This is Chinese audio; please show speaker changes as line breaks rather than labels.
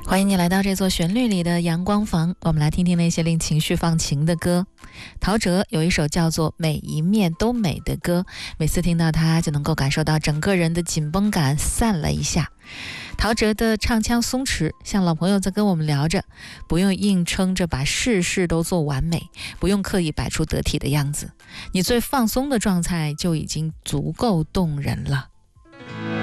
欢迎你来到这座旋律里的阳光房，我们来听听那些令情绪放晴的歌。陶喆有一首叫做《每一面都美》的歌，每次听到它就能够感受到整个人的紧绷感散了一下。陶喆的唱腔松弛，像老朋友在跟我们聊着，不用硬撑着把事事都做完美，不用刻意摆出得体的样子，你最放松的状态就已经足够动人了。